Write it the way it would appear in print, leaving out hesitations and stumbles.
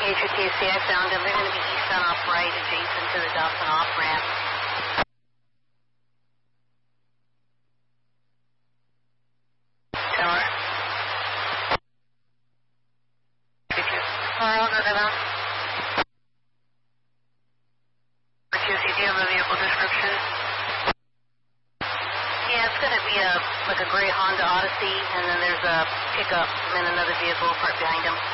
HOTC, I found them. They're going to be eastbound off right, adjacent to the Dawson off-ramp. Tower. HOTC, do you have a vehicle description? Yeah, it's going to be like a gray Honda Odyssey, and then there's a pickup, and then another vehicle right behind him.